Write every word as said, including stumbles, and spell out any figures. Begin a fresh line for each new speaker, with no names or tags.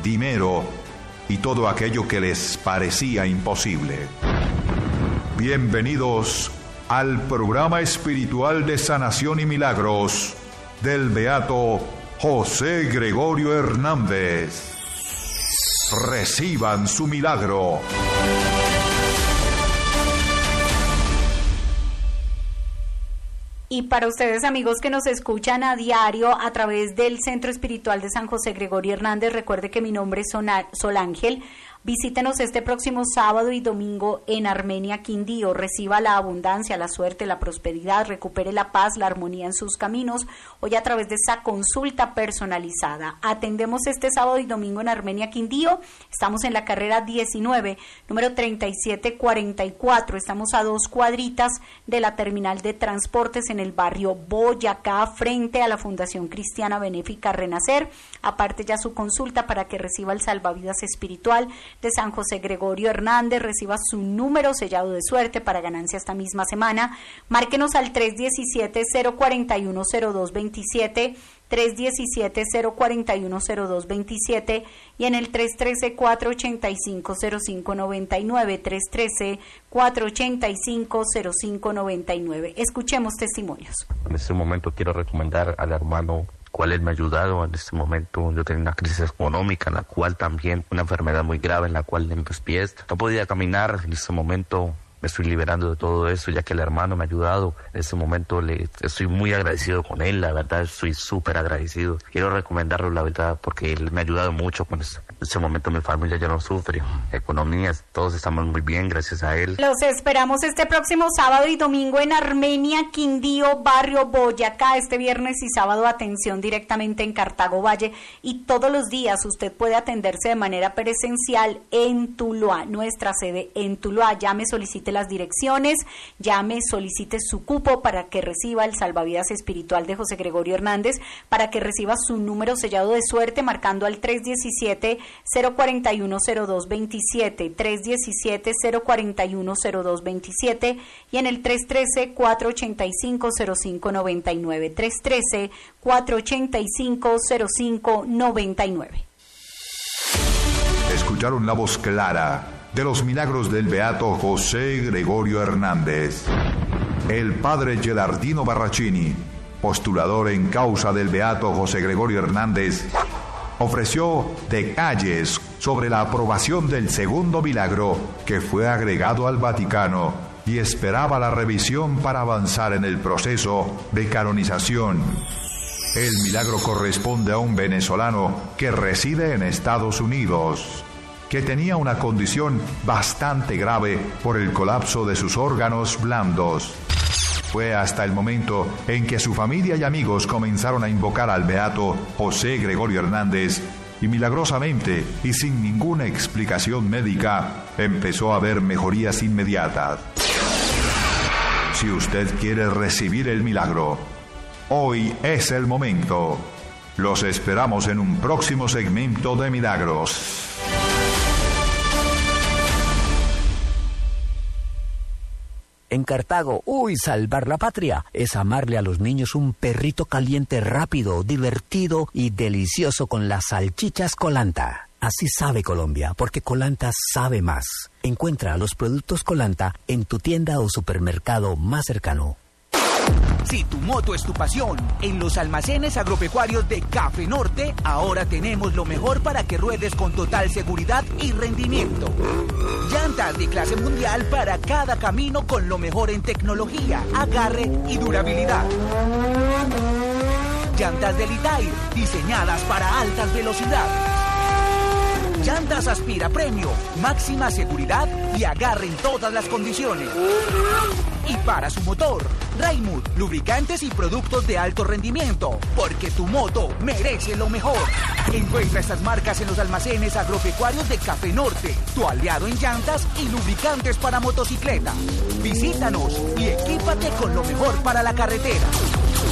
dinero y todo aquello que les parecía imposible. Bienvenidos al programa espiritual de sanación y milagros del beato José Gregorio Hernández. Reciban su milagro.
Y para ustedes, amigos que nos escuchan a diario a través del Centro Espiritual de San José Gregorio Hernández, recuerde que mi nombre es Sol Ángel. Visítenos este próximo sábado y domingo en Armenia, Quindío. Reciba la abundancia, la suerte, la prosperidad, recupere la paz, la armonía en sus caminos, hoy a través de esa consulta personalizada. Atendemos este sábado y domingo en Armenia, Quindío. Estamos en la carrera diecinueve, número treinta y siete cuarenta y cuatro. Estamos a dos cuadritas de la terminal de transportes en el barrio Boyacá, frente a la Fundación Cristiana Benéfica Renacer. Aparte ya su consulta para que reciba el salvavidas espiritual de San José Gregorio Hernández, reciba su número sellado de suerte para ganancia esta misma semana. Márquenos al tres diecisiete, cero cuarenta y uno, cero dos veintisiete, tres diecisiete, cero cuarenta y uno, cero dos veintisiete y en el tres trece, cuatro ochenta y cinco, cero cinco noventa y nueve, tres trece, cuatro ochenta y cinco, cero cinco noventa y nueve. Escuchemos testimonios.
En este momento quiero recomendar al hermano cuál él me ha ayudado. En este momento yo tenía una crisis económica, en la cual también una enfermedad muy grave, en la cual en mis pies no podía caminar. En este momento me estoy liberando de todo eso, ya que el hermano me ha ayudado. En este momento le estoy muy agradecido con él, la verdad estoy súper agradecido. Quiero recomendarlo, la verdad, porque él me ha ayudado mucho con eso. En este momento mi familia ya no sufre, economía, todos estamos muy bien gracias a él.
Los esperamos este próximo sábado y domingo en Armenia, Quindío, barrio Boyacá. Este viernes y sábado atención directamente en Cartago Valle, y todos los días usted puede atenderse de manera presencial en Tuluá, nuestra sede en Tuluá. Llame, solicite las direcciones, llame, solicite su cupo para que reciba el salvavidas espiritual de José Gregorio Hernández, para que reciba su número sellado de suerte marcando al tres diecisiete, cero cuarenta y uno, cero dos veintisiete, tres diecisiete, cero cuarenta y uno, cero dos veintisiete y en el tres trece, cuatro ochenta y cinco, cero cinco noventa y nueve, tres trece, cuatro ochenta y cinco, cero cinco noventa y nueve.
Escucharon la voz clara de los milagros del beato José Gregorio Hernández. El padre Gelardino Barracini, postulador en causa del beato José Gregorio Hernández, ofreció detalles sobre la aprobación del segundo milagro que fue agregado al Vaticano y esperaba la revisión para avanzar en el proceso de canonización. El milagro corresponde a un venezolano que reside en Estados Unidos, que tenía una condición bastante grave por el colapso de sus órganos blandos. Fue hasta el momento en que su familia y amigos comenzaron a invocar al beato José Gregorio Hernández y milagrosamente y sin ninguna explicación médica empezó a ver mejorías inmediatas. Si usted quiere recibir el milagro, hoy es el momento. Los esperamos en un próximo segmento de Milagros.
En Cartago, uy, salvar la patria es amarle a los niños un perrito caliente rápido, divertido y delicioso con las salchichas Colanta. Así sabe Colombia, porque Colanta sabe más. Encuentra los productos Colanta en tu tienda o supermercado más cercano.
Si tu moto es tu pasión, en los almacenes agropecuarios de Café Norte, ahora tenemos lo mejor para que ruedes con total seguridad y rendimiento. Llantas de clase mundial para cada camino con lo mejor en tecnología, agarre y durabilidad. Llantas de Litair, diseñadas para altas velocidades. Llantas Aspira Premio, máxima seguridad y agarre en todas las condiciones. Y para su motor, Raimund, lubricantes y productos de alto rendimiento, porque tu moto merece lo mejor. Encuentra estas marcas en los almacenes agropecuarios de Café Norte, tu aliado en llantas y lubricantes para motocicleta. Visítanos y equípate con lo mejor para la carretera.